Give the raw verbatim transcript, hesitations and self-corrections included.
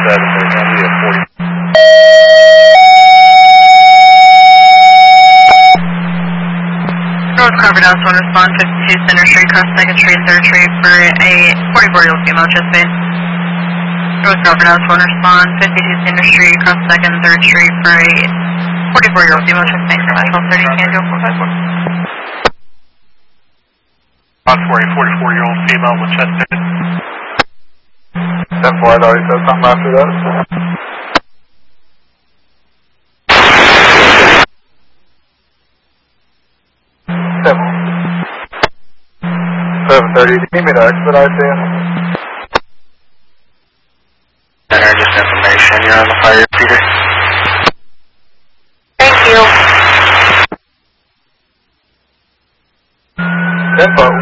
seven, there's going to be a forty. North Carbondale, one respond, fifty-two Center Street, cross second Street, third Street for a forty-four year old female chest pain. North Carbondale, one respond, fifty-two Center Street, cross second, third Street for a forty-four year old female chest pain from twelve thirty, Canada, four five four. On for a forty-four year old female with chest pain. ten four, I thought he said something after that. seven thirty, do you need me to expedite to you? Center, just information, you're on the fire, Peter. Thank you. ten four,